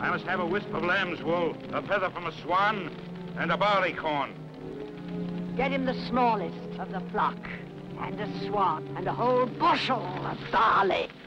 I must have a wisp of lamb's wool, a feather from a swan, and a barley corn. Get him the smallest of the flock, and a swan, and a whole bushel of barley.